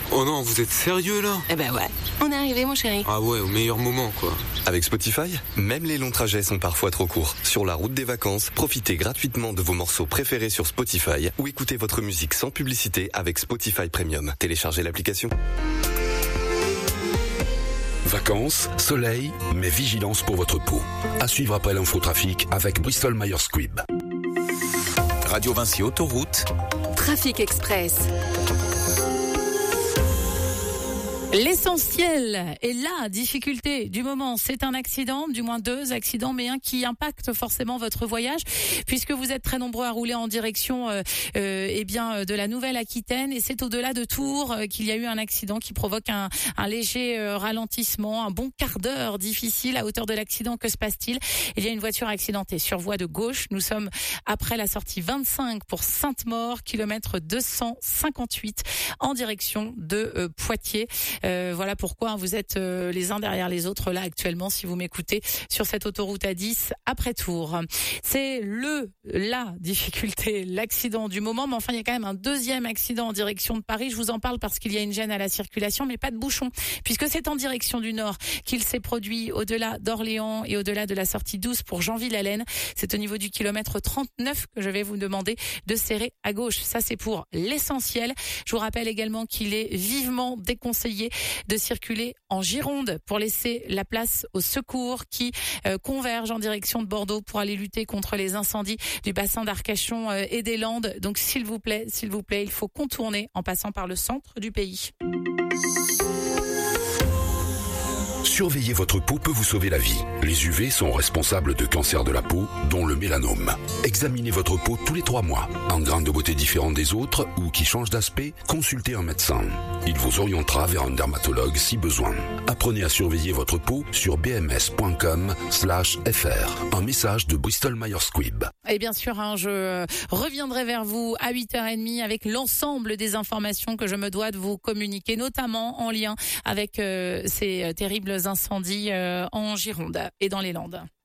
Oh non, vous êtes sérieux là? Eh ben ouais, on est arrivé mon chéri. Ah ouais, au meilleur moment quoi. Avec Spotify, même les longs trajets sont parfois trop courts. Sur la route des vacances, profitez gratuitement de vos morceaux préférés sur Spotify ou écoutez votre musique sans publicité avec Spotify Premium. Téléchargez l'application. Vacances, soleil, mais vigilance pour votre peau. À suivre après l'infotrafic avec Bristol Myers Squibb. Radio Vinci Autoroute. Trafic Express. L'essentiel et la difficulté du moment, c'est un accident, du moins 2 accidents, mais un qui impacte forcément votre voyage, puisque vous êtes très nombreux à rouler en direction de la Nouvelle-Aquitaine, et c'est au-delà de Tours qu'il y a eu un accident qui provoque un léger ralentissement, un bon quart d'heure difficile. À hauteur de l'accident, que se passe-t-il? Il y a une voiture accidentée sur voie de gauche. Nous sommes après la sortie 25 pour Sainte-Maure, kilomètre 258, en direction de Poitiers. Voilà pourquoi vous êtes les uns derrière les autres là actuellement si vous m'écoutez sur cette autoroute A10 après Tours. C'est la difficulté, l'accident du moment, mais enfin il y a quand même un deuxième accident en direction de Paris. Je vous en parle parce qu'il y a une gêne à la circulation, mais pas de bouchon, puisque c'est en direction du nord qu'il s'est produit, au-delà d'Orléans et au-delà de la sortie 12 pour Jeanville-Allaine. C'est au niveau du kilomètre 39 que je vais vous demander de serrer à gauche. Ça c'est pour l'essentiel. Je vous rappelle également qu'il est vivement déconseillé de circuler en Gironde pour laisser la place aux secours qui convergent en direction de Bordeaux pour aller lutter contre les incendies du bassin d'Arcachon et des Landes. Donc s'il vous plaît, il faut contourner en passant par le centre du pays. Surveiller votre peau peut vous sauver la vie. Les UV sont responsables de cancers de la peau, dont le mélanome. Examinez votre peau tous les 3 mois. Un grain de beauté différent des autres ou qui change d'aspect, consultez un médecin. Il vous orientera vers un dermatologue si besoin. Apprenez à surveiller votre peau sur bms.com/fr. Un message de Bristol Myers Squibb. Et bien sûr, je reviendrai vers vous à 8h30 avec l'ensemble des informations que je me dois de vous communiquer, notamment en lien avec ces terribles incendies en Gironde et dans les Landes.